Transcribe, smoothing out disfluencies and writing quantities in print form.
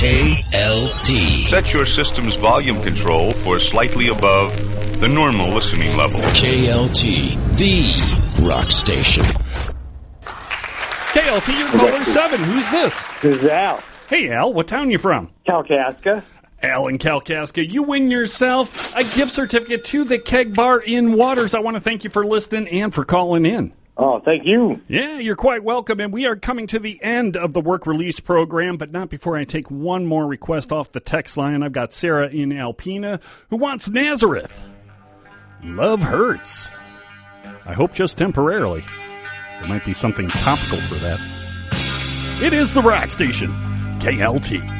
KLT. Set your system's volume control for slightly above the normal listening level. KLT, the rock station. KLT, you're caller 7. Who's this? This is Al. Hey, Al. What town you from? Kalkaska. Al in Kalkaska, you win yourself a gift certificate to the Keg Bar in Waters. I want to thank you for listening and for calling in. Oh, thank you. Yeah, you're quite welcome. And we are coming to the end of the work release program, but not before I take one more request off the text line. I've got Sarah in Alpena who wants Nazareth. Love hurts. I hope just temporarily. There might be something topical for that. It is the Rock Station, KLT.